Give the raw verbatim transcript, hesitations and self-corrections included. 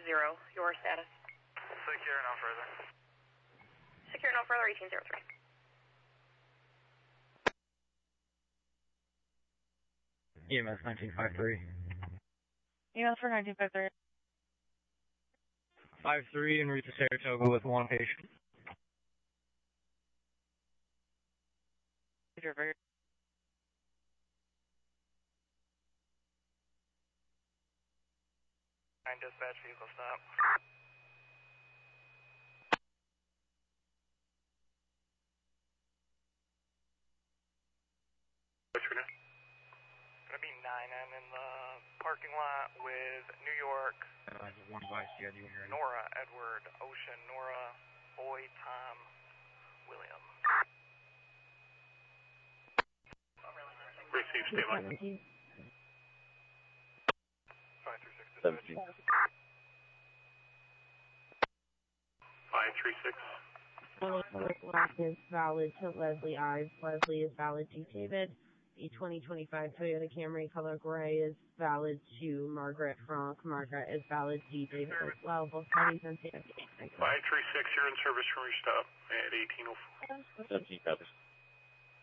zero. Your status? Secure, no further. Secure, no further, eighteen zero three. E M S nineteen fifty-three. E M S for nineteen fifty-three. five three en route to Saratoga with one patient. Nine dispatch vehicle stop. What's your name? Gonna be nine. I'm in the parking lot with New York. Uh, one device, yeah, you hear Nora, Edward, Ocean, Nora, Boy, Tom, William. Receive, stay line. five three six seventeen. five three six. Black is valid to Leslie Ives. Leslie is valid to David. The twenty twenty-five Toyota Camry color gray is valid to Margaret Franck. Margaret is valid to David as well. Both parties on safety. five three six, you're in service from your stop at eighteen oh four. seventeen copies.